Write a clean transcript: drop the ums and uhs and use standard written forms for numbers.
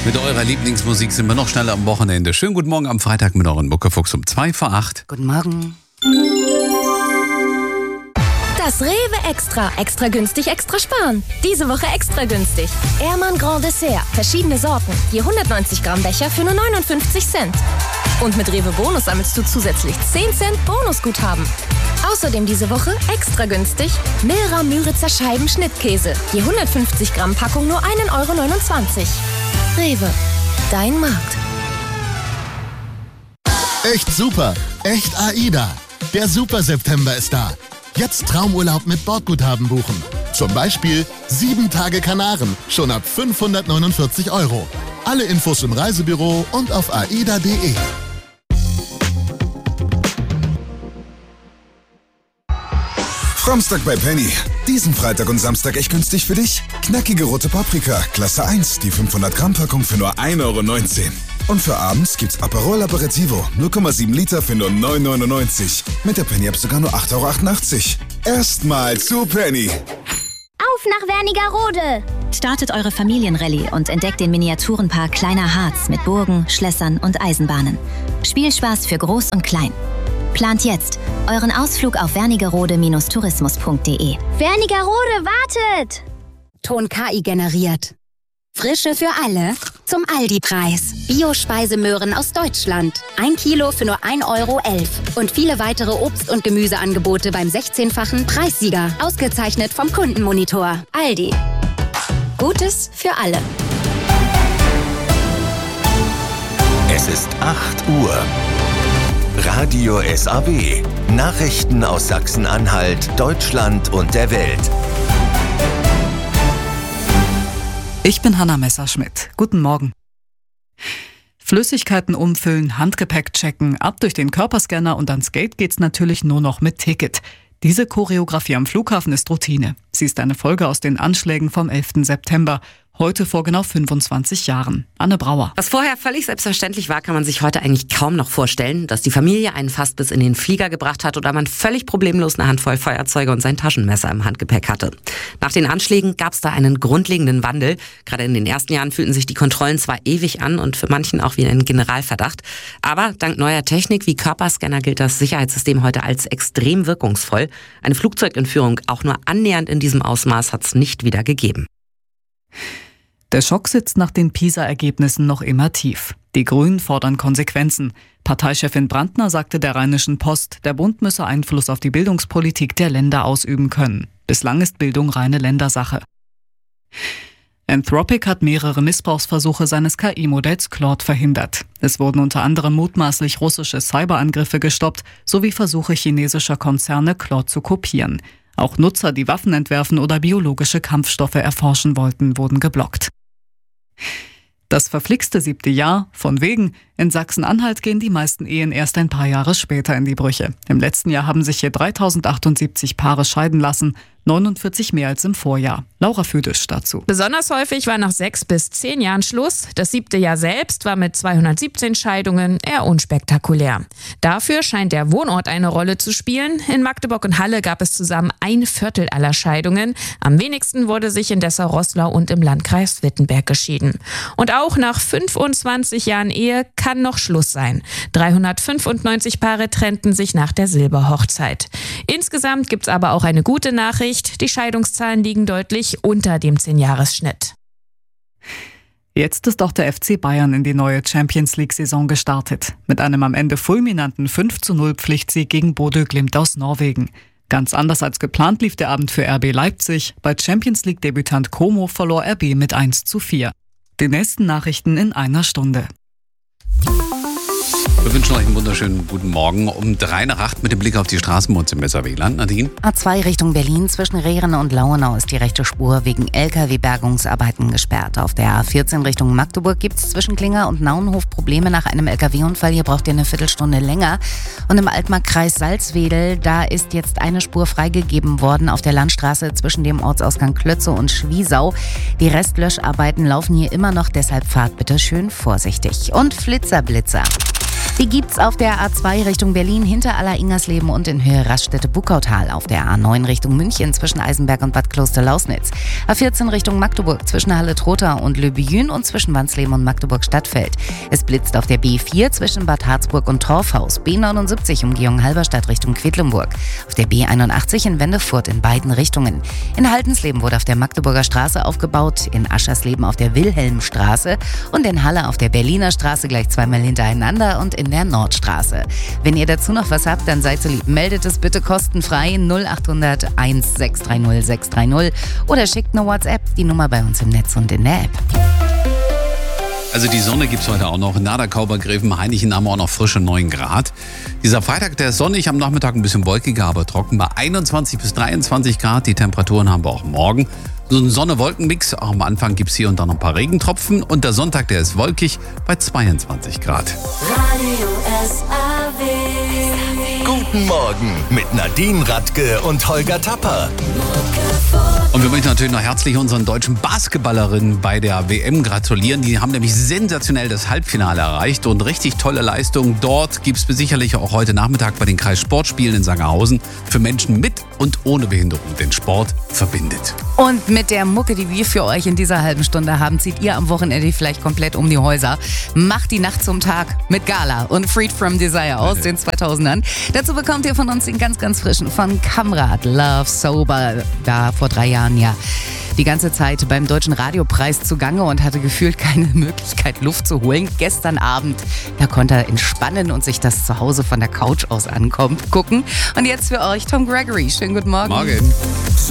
Mit eurer Lieblingsmusik sind wir noch schneller am Wochenende. Schönen guten Morgen am Freitag mit euren Muckefuchs um 7:55. Guten Morgen. Das Rewe Extra. Extra günstig, extra sparen. Diese Woche extra günstig. Ehrmann Grand Dessert. Verschiedene Sorten. Je 190 Gramm Becher für nur 59 Cent. Und mit Rewe Bonus sammelst du zusätzlich 10 Cent Bonusguthaben. Außerdem diese Woche extra günstig Milra Müritzer Scheiben Schnittkäse. Je 150 Gramm Packung nur 1,29 €. Rewe. Dein Markt. Echt super. Echt AIDA. Der Super September ist da. Jetzt Traumurlaub mit Bordguthaben buchen. Zum Beispiel 7 Tage Kanaren, schon ab 549 €. Alle Infos im Reisebüro und auf aida.de. Samstag bei Penny. Diesen Freitag und Samstag echt günstig für dich? Knackige rote Paprika, Klasse 1, die 500 Gramm Packung für nur 1,19 €. Und für abends gibt's Aperol Aperitivo, 0,7 Liter für nur 9,99 €. Mit der Penny-App sogar nur 8,88 €. Erstmal zu Penny. Auf nach Wernigerode! Startet eure Familienrallye und entdeckt den Miniaturenpark Kleiner Harz mit Burgen, Schlössern und Eisenbahnen. Spielspaß für Groß und Klein. Plant jetzt euren Ausflug auf wernigerode-tourismus.de. Wernigerode wartet! Ton KI generiert. Frische für alle zum Aldi-Preis. Bio-Speisemöhren aus Deutschland. 1 Kilo für nur 1,11 € Und viele weitere Obst- und Gemüseangebote beim 16-fachen Preissieger. Ausgezeichnet vom Kundenmonitor. Aldi. Gutes für alle. Es ist 8 Uhr. Radio SAW. Nachrichten aus Sachsen-Anhalt, Deutschland und der Welt. Ich bin Hanna Messerschmidt. Guten Morgen. Flüssigkeiten umfüllen, Handgepäck checken, ab durch den Körperscanner und ans Gate geht's natürlich nur noch mit Ticket. Diese Choreografie am Flughafen ist Routine. Sie ist eine Folge aus den Anschlägen vom 11. September. Heute vor genau 25 Jahren. Anne Brauer. Was vorher völlig selbstverständlich war, kann man sich heute eigentlich kaum noch vorstellen, dass die Familie einen fast bis in den Flieger gebracht hat oder man völlig problemlos eine Handvoll Feuerzeuge und sein Taschenmesser im Handgepäck hatte. Nach den Anschlägen gab es da einen grundlegenden Wandel. Gerade in den ersten Jahren fühlten sich die Kontrollen zwar ewig an und für manchen auch wie ein Generalverdacht. Aber dank neuer Technik wie Körperscanner gilt das Sicherheitssystem heute als extrem wirkungsvoll. Eine Flugzeugentführung auch nur annähernd in diesem Ausmaß hat es nicht wieder gegeben. Der Schock sitzt nach den PISA-Ergebnissen noch immer tief. Die Grünen fordern Konsequenzen. Parteichefin Brandner sagte der Rheinischen Post, der Bund müsse Einfluss auf die Bildungspolitik der Länder ausüben können. Bislang ist Bildung reine Ländersache. Anthropic hat mehrere Missbrauchsversuche seines KI-Modells Claude verhindert. Es wurden unter anderem mutmaßlich russische Cyberangriffe gestoppt, sowie Versuche chinesischer Konzerne, Claude zu kopieren. Auch Nutzer, die Waffen entwerfen oder biologische Kampfstoffe erforschen wollten, wurden geblockt. Das verflixte 7. Jahr, von wegen. In Sachsen-Anhalt gehen die meisten Ehen erst ein paar Jahre später in die Brüche. Im letzten Jahr haben sich hier 3078 Paare scheiden lassen, 49 mehr als im Vorjahr. Laura Füdisch dazu. Besonders häufig war nach 6 bis 10 Jahren Schluss. Das 7. Jahr selbst war mit 217 Scheidungen eher unspektakulär. Dafür scheint der Wohnort eine Rolle zu spielen. In Magdeburg und Halle gab es zusammen 1/4 aller Scheidungen. Am wenigsten wurde sich in Dessau-Roßlau und im Landkreis Wittenberg geschieden. Und auch nach 25 Jahren Ehe kann noch Schluss sein. 395 Paare trennten sich nach der Silberhochzeit. Insgesamt gibt's aber auch eine gute Nachricht. Die Scheidungszahlen liegen deutlich unter dem 10-Jahres-Schnitt. Jetzt ist auch der FC Bayern in die neue Champions-League-Saison gestartet. Mit einem am Ende fulminanten 5:0 Pflichtsieg gegen Bodø Glimt aus Norwegen. Ganz anders als geplant lief der Abend für RB Leipzig. Bei Champions-League-Debütant Como verlor RB mit 1:4. Die nächsten Nachrichten in einer Stunde. Wir wünschen euch einen wunderschönen guten Morgen. Um 7:03 mit dem Blick auf die Straßen bei uns im Messerwegland. Nadine? A2 Richtung Berlin zwischen Rehren und Lauenau ist die rechte Spur wegen LKW-Bergungsarbeiten gesperrt. Auf der A14 Richtung Magdeburg gibt es zwischen Klinger und Naunhof Probleme nach einem LKW-Unfall. Hier braucht ihr eine Viertelstunde länger. Und im Altmarkkreis Salzwedel, da ist jetzt eine Spur freigegeben worden auf der Landstraße zwischen dem Ortsausgang Klötze und Schwiesau. Die Restlöscharbeiten laufen hier immer noch, deshalb fahrt bitte schön vorsichtig. Und Flitzer. Die gibt's auf der A2 Richtung Berlin hinter Aller-Ingersleben und in Höhe Raststätte-Buckautal, auf der A9 Richtung München zwischen Eisenberg und Bad Kloster-Lausnitz, A14 Richtung Magdeburg zwischen Halle-Trotha und Le Biyun und zwischen Wansleben und Magdeburg-Stadtfeld. Es blitzt auf der B4 zwischen Bad Harzburg und Torfhaus, B79 Umgehung Halberstadt Richtung Quedlinburg, auf der B81 in Wendefurt in beiden Richtungen. In Haldensleben wurde auf der Magdeburger Straße aufgebaut, in Aschersleben auf der Wilhelmstraße und in Halle auf der Berliner Straße gleich zweimal hintereinander und in der Nordstraße. Wenn ihr dazu noch was habt, dann seid so lieb, meldet es bitte kostenfrei 0800 1630 630 oder schickt eine WhatsApp, die Nummer bei uns im Netz und in der App. Also die Sonne gibt's heute auch noch. In Naderkaubergräfen, Heinichen haben wir auch noch frische 9 Grad. Dieser Freitag, der ist sonnig, am Nachmittag ein bisschen wolkiger, aber trocken bei 21 bis 23 Grad. Die Temperaturen haben wir auch morgen. So ein Sonne-Wolken-Mix. Auch am Anfang gibt's hier und da noch ein paar Regentropfen. Und der Sonntag, der ist wolkig bei 22 Grad. Radio SAW. Guten Morgen mit Nadine Radke und Holger Tapper. Und wir möchten natürlich noch herzlich unseren deutschen Basketballerinnen bei der WM gratulieren. Die haben nämlich sensationell das Halbfinale erreicht und richtig tolle Leistungen. Dort gibt es sicherlich auch heute Nachmittag bei den Kreissportspielen in Sangerhausen für Menschen mit und ohne Behinderung. Den Sport verbindet. Und mit der Mucke, die wir für euch in dieser halben Stunde haben, zieht ihr am Wochenende vielleicht komplett um die Häuser. Macht die Nacht zum Tag mit Gala und Freed from Desire aus den 2000ern. Dazu bekommt ihr von uns den ganz, ganz frischen von Kamrat, Love Sober, da vor 3 Jahren ja die ganze Zeit beim Deutschen Radiopreis zugange und hatte gefühlt keine Möglichkeit, Luft zu holen. Gestern Abend, da konnte er entspannen und sich das zu Hause von der Couch aus gucken. Und jetzt für euch Tom Gregory. Schönen guten Morgen. Morgen.